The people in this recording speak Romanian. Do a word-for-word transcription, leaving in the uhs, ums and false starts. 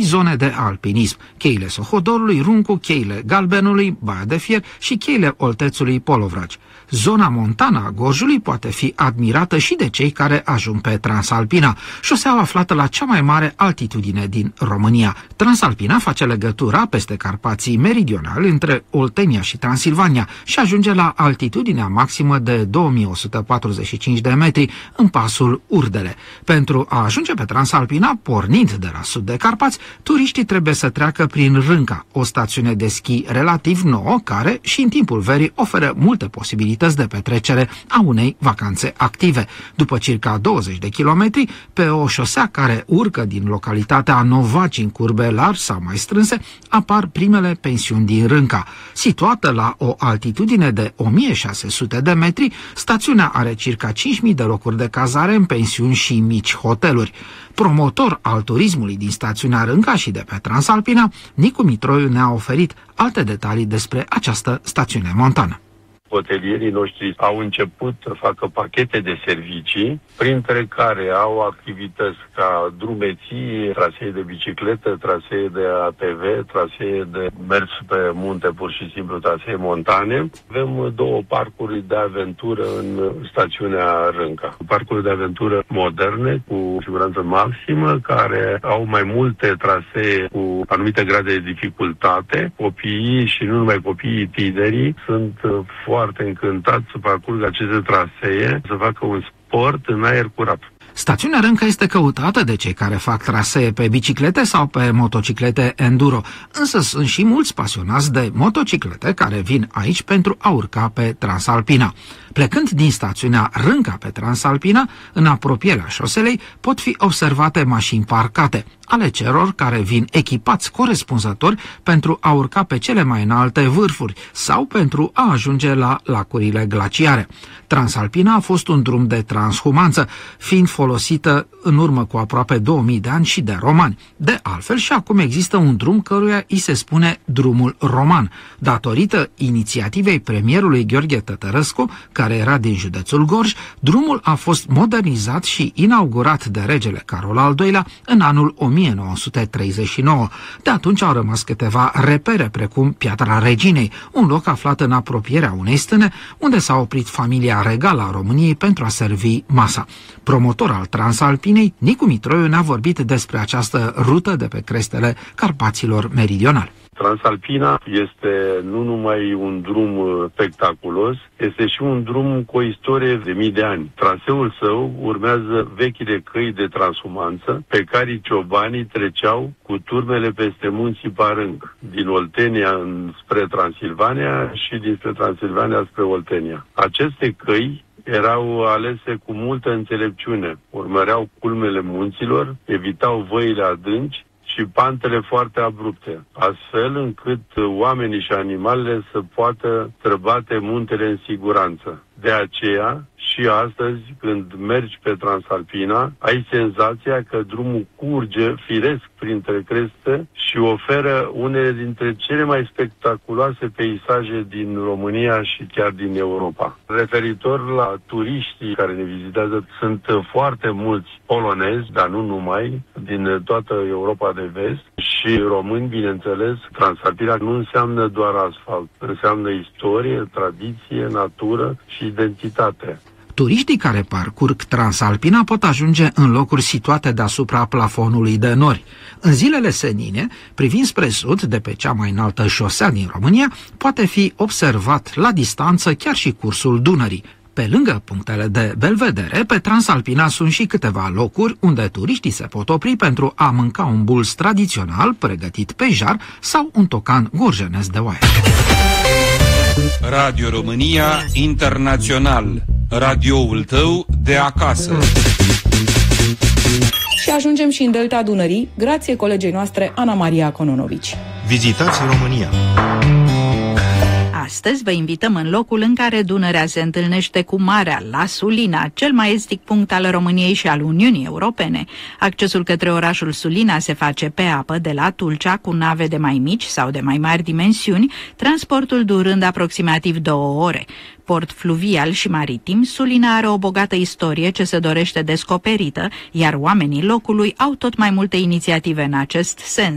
zone de alpinism, cheile Sohodorului, Runcu, cheile Galbenului, Baia de Fier și cheile Oltețului Polovragi. Zona montană a Gorjului poate fi admirată și de cei care ajung pe Transalpina, șoseaua aflată la cea mai mare altitudine din România. Transalpina face legătura peste Carpații meridionali între Oltenia și Transilvania și ajunge la altitudinea maximă de două mii o sută patruzeci și cinci de metri în pasul Urdele. Pentru a ajunge pe Transalpina, pornind de la sud de Carpați, turiștii trebuie să treacă prin Rânca, o stațiune de schi relativ nouă care și în timpul verii oferă multe posibilități de petrecere a unei vacanțe active. După circa douăzeci de kilometri, pe o șosea care urcă din localitatea Novaci în curbe largi sau mai strânse, apar primele pensiuni din Rânca. Situată la o altitudine de o mie șase sute de metri, stațiunea are circa cinci mii de locuri de cazare în pensiuni și mici hoteluri. Promotor al turismului din stațiunea Rânca și de pe Transalpina, Nicu Mitroiu ne-a oferit alte detalii despre această stațiune montană. Hotelierii noștri au început să facă pachete de servicii, printre care au activități ca drumeții, trasee de bicicletă, trasee de A T V, trasee de mers pe munte, pur și simplu trasee montane. Avem două parcuri de aventură în stațiunea Rânca. Parcuri de aventură moderne, cu siguranță maximă, care au mai multe trasee cu anumite grade de dificultate. Copiii și nu numai copiii, tinerii sunt foarte foarte încântat să parcurgă aceste trasee, să facă un sport în aer curat. Stațiunea Rânca este căutată de cei care fac trasee pe biciclete sau pe motociclete enduro, însă sunt și mulți pasionați de motociclete care vin aici pentru a urca pe Transalpina. Plecând din stațiunea Rânca pe Transalpina, în apropierea șoselei pot fi observate mașini parcate, ale celor care vin echipați corespunzători pentru a urca pe cele mai înalte vârfuri sau pentru a ajunge la lacurile glaciare. Transalpina a fost un drum de transhumanță, fiind folosită în urmă cu aproape două mii de ani și de romani. De altfel, și acum există un drum căruia îi se spune drumul roman, datorită inițiativei premierului Gheorghe Tătărăscu, care era din județul Gorj. Drumul a fost modernizat și inaugurat de regele Carol al doilea în anul o mie nouă sute treizeci și nouă. De atunci au rămas câteva repere, precum Piatra Reginei, un loc aflat în apropierea unei stâne, unde s-a oprit familia regală a României pentru a servi masa. Promotor al Transalpinei, Nicu Mitroiu ne-a vorbit despre această rută de pe crestele Carpaților meridionali. Transalpina este nu numai un drum spectaculos, este și un drum cu o istorie de mii de ani. Traseul său urmează vechile căi de transhumanță pe care ciobanii treceau cu turmele peste munții Parâng, din Oltenia spre Transilvania și dinspre Transilvania spre Oltenia. Aceste căi erau alese cu multă înțelepciune, urmăreau culmele munților, evitau văile adânci și pantele foarte abrupte, astfel încât oamenii și animalele să poată străbate muntele în siguranță. De aceea, și astăzi, când mergi pe Transalpina, ai senzația că drumul curge firesc printre creste și oferă unele dintre cele mai spectaculoase peisaje din România și chiar din Europa. Referitor la turiștii care ne vizitează, sunt foarte mulți polonezi, dar nu numai, din toată Europa de vest și români, bineînțeles. Transalpina nu înseamnă doar asfalt, înseamnă istorie, tradiție, natură și identitate. Turiștii care parcurg Transalpina pot ajunge în locuri situate deasupra plafonului de nori. În zilele senine, privind spre sud, de pe cea mai înaltă șosea din România, poate fi observat la distanță chiar și cursul Dunării. Pe lângă punctele de belvedere, pe Transalpina sunt și câteva locuri unde turiștii se pot opri pentru a mânca un bulz tradițional pregătit pe jar sau un tocan gorjenesc de oaie. Radio România Internațional, radioul tău de acasă. Și ajungem și în delta Dunării, grație colegei noastre Ana Maria Cononovici. Vizitați România! Astăzi vă invităm în locul în care Dunărea se întâlnește cu marea, la Sulina, cel mai estic punct al României și al Uniunii Europene. Accesul către orașul Sulina se face pe apă de la Tulcea cu nave de mai mici sau de mai mari dimensiuni, transportul durând aproximativ două ore. Port fluvial și maritim, Sulina are o bogată istorie ce se dorește descoperită, iar oamenii locului au tot mai multe inițiative în acest sens.